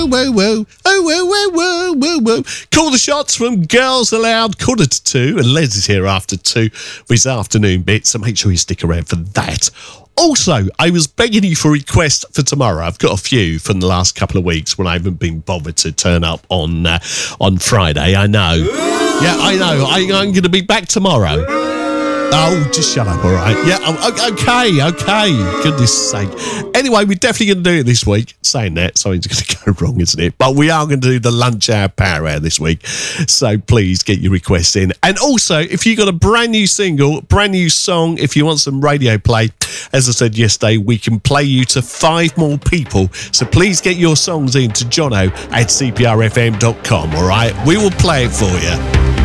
Whoa, whoa, oh, whoa, whoa, whoa, whoa, whoa. Call the shots from Girls Aloud, 1:45, and Les is here after 2 for his afternoon bit, so make sure you stick around for that. Also, I was begging you for requests for tomorrow. I've got a few from the last couple of weeks when I haven't been bothered to turn up on Friday. I know. Yeah, I know. I'm going to be back tomorrow. Oh, just shut up, all right? Yeah, okay. Goodness sake. Anyway, we're definitely going to do it this week. Saying that, something's going to go wrong, isn't it? But we are going to do the lunch hour power hour this week. So please get your requests in. And also, if you've got a brand new single, brand new song, if you want some radio play, as I said yesterday, we can play you to 5 more people. So please get your songs in to jono@cprfm.com, all right? We will play it for you.